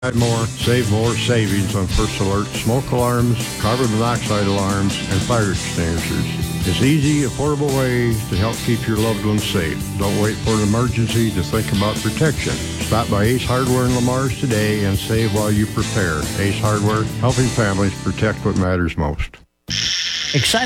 more, save more savings on First Alert smoke alarms, carbon monoxide alarms, and fire extinguishers. It's easy, affordable way to help keep your loved ones safe. Don't wait for an emergency to think about protection. Stop by Ace Hardware in Lamar's today and save while you prepare. Ace Hardware, helping families protect what matters most. Excited